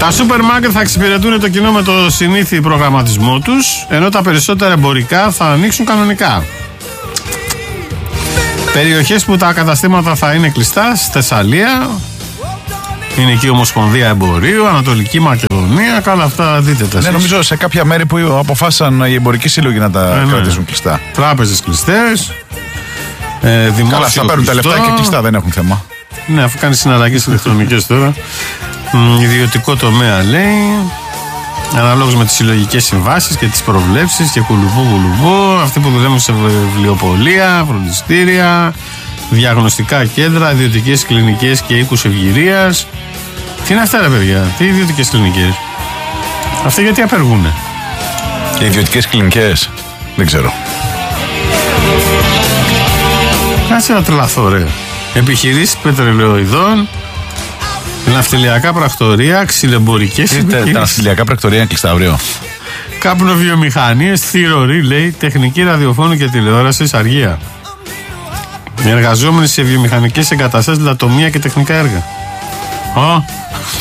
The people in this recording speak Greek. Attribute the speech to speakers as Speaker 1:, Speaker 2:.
Speaker 1: Τα σούπερ μάρκετ θα εξυπηρετούν το κοινό με το συνήθι προγραμματισμό τους, ενώ τα περισσότερα εμπορικά θα ανοίξουν κανονικά. Περιοχές που τα καταστήματα θα είναι κλειστά, στη Θεσσαλία, είναι εκεί η Ομοσπονδία Εμπορίου, Ανατολική Μακεδονία, καλά αυτά δείτε τα.
Speaker 2: Ναι, νομίζω σε κάποια μέρη που αποφάσισαν οι εμπορικοί σύλλογοι να τα κρατήσουν κλειστά.
Speaker 1: Τράπεζες κλειστές, δημόσιο.
Speaker 2: Καλά, θα παίρνουν τα λεφτά και κλειστά, δεν έχουν θέμα.
Speaker 1: Ναι, αφού κάνει συναλλαγές ηλεκτρονικές τώρα. Ιδιωτικό τομέα λέει, αναλόγως με τις συλλογικές συμβάσεις και τις προβλέψεις και κουλουμπού, αυτοί που δουλεύουν σε βιβλιοπωλεία, φροντιστήρια, διαγνωστικά κέντρα, ιδιωτικές κλινικές και οίκους ευγυρίας. Τι είναι αυτά ρε παιδιά, τι ιδιωτικές κλινικές? Αυτοί γιατί απεργούνε?
Speaker 2: Και ιδιωτικές κλινικές, δεν ξέρω.
Speaker 1: Κάτσε να τρελαθώ ρε. Επιχειρήσεις πετρελαιοειδών, ναυτιλιακά πρακτορεία, ξυλεμπορικές.
Speaker 2: Τα ναυτιλιακά πρακτορεία είναι κλειστά αύριο.
Speaker 1: Καπνοβιομηχανίες, θηροροί λέει, τεχνική ραδιοφώνου και τηλεόρασης, αργία. Εργαζόμενοι σε βιομηχανικές εγκαταστάσεις, λατομεία και τεχνικά έργα.